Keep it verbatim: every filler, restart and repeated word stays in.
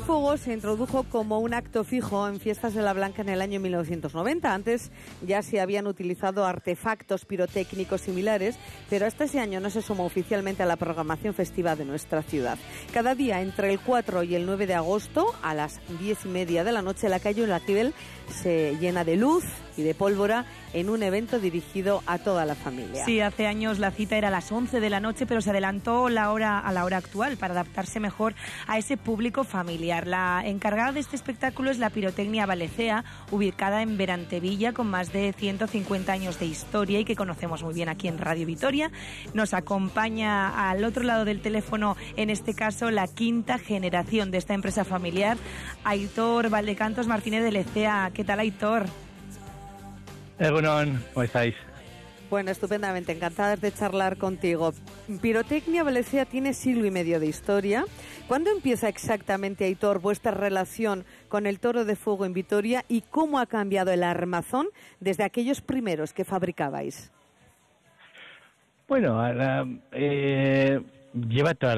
fuego se introdujo como un acto fijo en Fiestas de la Blanca en el año mil novecientos noventa. Antes ya se habían utilizado artefactos pirotécnicos similares, pero hasta ese año no se sumó oficialmente a la programación festiva de nuestra ciudad. Cada día entre el cuatro y el nueve de agosto, a las diez y media de la noche, la calle Olaquibel se llena de luz y de pólvora en un evento dirigido a toda la familia. Sí, hace años la cita era a las once de la noche, pero se adelantó la hora a la hora actual para adaptarse mejor a ese público familiar. La encargada de este espectáculo es la Pirotecnia Valecea, ubicada en Berantevilla, con más de ciento cincuenta años de historia y que conocemos muy bien aquí en Radio Vitoria. Nos acompaña al otro lado del teléfono, en este caso, la quinta generación de esta empresa familiar, Aitor Valdecantos Martínez de Lecea. ¿Qué tal, Aitor? Egunon, ¿cómo estáis? Bueno, estupendamente, encantadas de charlar contigo. Pirotecnia Valecea tiene siglo y medio de historia. ¿Cuándo empieza exactamente, Aitor, vuestra relación con el toro de fuego en Vitoria y cómo ha cambiado el armazón desde aquellos primeros que fabricabais? Bueno, la, eh, lleva toda